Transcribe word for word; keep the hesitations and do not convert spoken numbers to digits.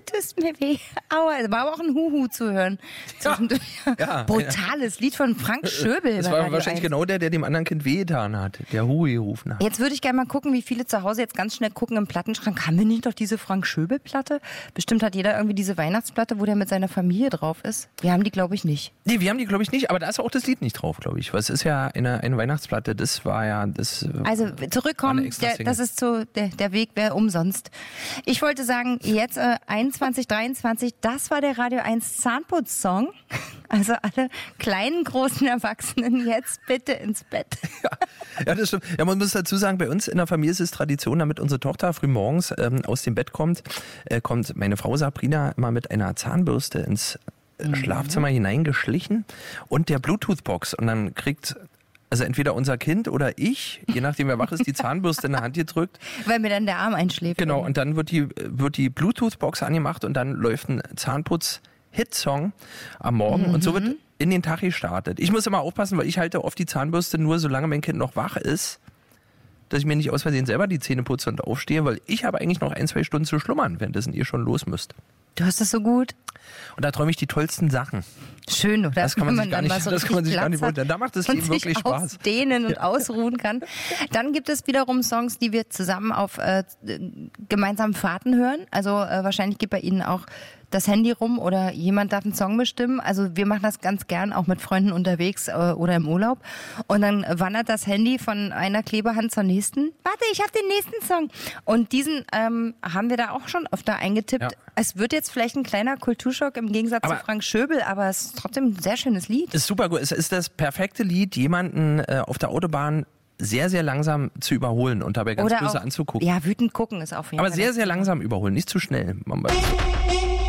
tust mir weh. Aua, es war aber auch ein Huhu zu hören. Zwischendurch. Ja, brutales Lied von Frank Schöbel. Das bei war Radio wahrscheinlich eins. genau der, der dem anderen Kind wehgetan hat, der Hui gerufen hat. Jetzt würde ich gerne mal gucken, wie viele zu Hause jetzt ganz schnell gucken im Plattenschrank. Haben wir nicht noch diese Frank Schöbel-Platte? Bestimmt hat jeder irgendwie diese Weihnachtsplatte, wo der mit seiner Familie drauf ist. Wir haben die, glaube ich, nicht. Nee, wir haben die, glaube ich, nicht, aber da ist auch das Lied nicht drauf, glaube ich. Weil es ist ja eine, eine Weihnachtsplatte, das war ja das. Also zurückkommen, der, das ist so, der, der Weg wäre umsonst. Ich wollte sagen, jetzt äh, einundzwanzig dreiundzwanzig, das war der Radio eins Zahnputz-Song. Also alle kleinen, großen Erwachsenen jetzt bitte ins Bett. Ja, ja, das stimmt. Ja, man muss dazu sagen, bei uns in der Familie ist es Tradition, damit unsere Tochter früh morgens ähm, aus dem Bett kommt, äh, kommt meine Frau Sabrina immer mit einer Zahnbürste ins äh, Schlafzimmer mhm. hineingeschlichen und der Bluetooth-Box. Und dann kriegt also entweder unser Kind oder ich, je nachdem wer wach ist, die Zahnbürste in der Hand gedrückt. Weil mir dann der Arm einschläft. Genau, und dann wird die, wird die Bluetooth-Box angemacht und dann läuft ein Zahnputz-Hit-Song am Morgen mhm. und so wird in den Tag gestartet. Ich muss immer aufpassen, weil ich halte oft die Zahnbürste nur, solange mein Kind noch wach ist, dass ich mir nicht aus Versehen selber die Zähne putze und aufstehe, weil ich habe eigentlich noch ein, zwei Stunden zu schlummern, währenddessen ihr schon los müsst. Du hast das so gut. Und da träume ich die tollsten Sachen. Schön, oder? Das kann man sich gar nicht, so das kann man sich gar nicht vorstellen. Da macht das Leben wirklich Spaß. Ausdehnen und ja. ausruhen kann. Dann gibt es wiederum Songs, die wir zusammen auf äh, gemeinsamen Fahrten hören. Also äh, wahrscheinlich geht bei Ihnen auch das Handy rum oder jemand darf einen Song bestimmen. Also wir machen das ganz gern auch mit Freunden unterwegs äh, oder im Urlaub. Und dann wandert das Handy von einer Klebehand zur nächsten. Warte, ich habe den nächsten Song. Und diesen ähm, haben wir da auch schon öfter eingetippt. Ja. Es wird jetzt vielleicht ein kleiner Kulturschock im Gegensatz aber zu Frank Schöbel, aber es ist trotzdem ein sehr schönes Lied. Ist super gut. Es ist das perfekte Lied, jemanden äh, auf der Autobahn sehr, sehr langsam zu überholen und dabei ganz Oder böse auch, anzugucken. Ja, wütend gucken ist auf jeden aber Fall. Aber sehr, sehr langsam überholen, nicht zu schnell. Man